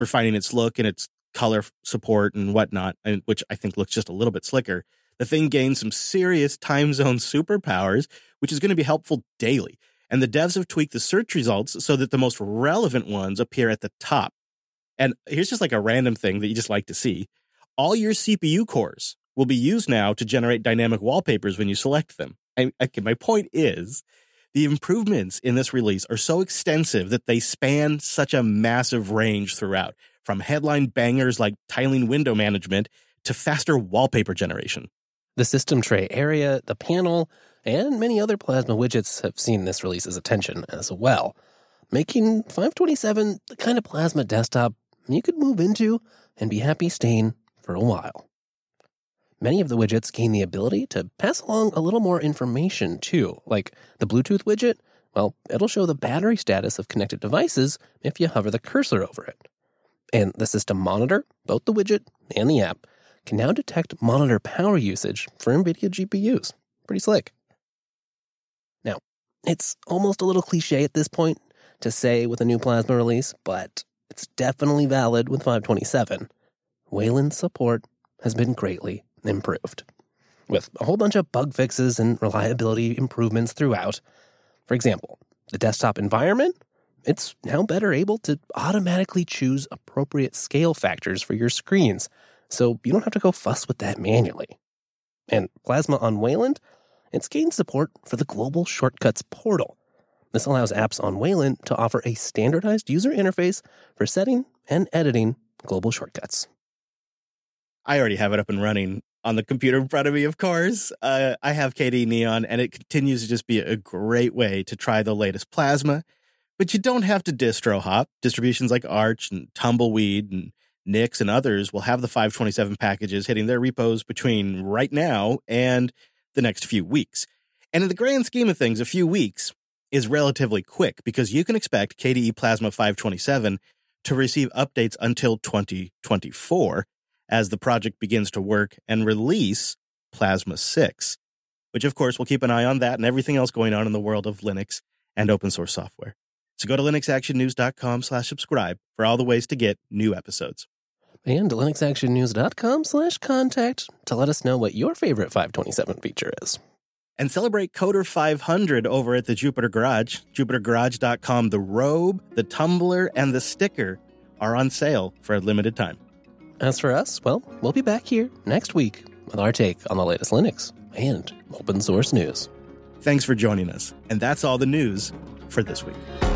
refining its look and its color support and whatnot, which I think looks just a little bit slicker. The thing gained some serious time zone superpowers, which is going to be helpful daily. And the devs have tweaked the search results so that the most relevant ones appear at the top. And here's just like a random thing that you just like to see. All your CPU cores will be used now to generate dynamic wallpapers when you select them. My point is, the improvements in this release are so extensive that they span such a massive range throughout, from headline bangers like tiling window management to faster wallpaper generation. The system tray area, the panel, and many other Plasma widgets have seen this release's attention as well, making 527 the kind of Plasma desktop you could move into and be happy staying for a while. Many of the widgets gain the ability to pass along a little more information too, like the Bluetooth widget. Well, it'll show the battery status of connected devices if you hover the cursor over it. And the system monitor, both the widget and the app, can now detect monitor power usage for NVIDIA GPUs. Pretty slick. Now, it's almost a little cliche at this point to say with a new Plasma release, but it's definitely valid with 527. Wayland's support has been greatly improved, with a whole bunch of bug fixes and reliability improvements throughout. For example, the desktop environment, it's now better able to automatically choose appropriate scale factors for your screens, so you don't have to go fuss with that manually. And Plasma on Wayland, it's gained support for the Global Shortcuts portal. This allows apps on Wayland to offer a standardized user interface for setting and editing global shortcuts. I already have it up and running on the computer in front of me, of course. I have KDE Neon, and it continues to just be a great way to try the latest Plasma. But you don't have to distro hop. Distributions like Arch and Tumbleweed and Nix and others will have the 527 packages hitting their repos between right now and the next few weeks. And in the grand scheme of things, a few weeks is relatively quick because you can expect KDE Plasma 527 to receive updates until 2024 as the project begins to work and release Plasma 6, which of course we'll keep an eye on that and everything else going on in the world of Linux and open source software. So go to linuxactionnews.com/subscribe for all the ways to get new episodes. And linuxactionnews.com/contact to let us know what your favorite 527 feature is. And celebrate Coder 500 over at the Jupyter Garage. JupyterGarage.com. The robe, the tumbler, and the sticker are on sale for a limited time. As for us, well, we'll be back here next week with our take on the latest Linux and open source news. Thanks for joining us. And that's all the news for this week.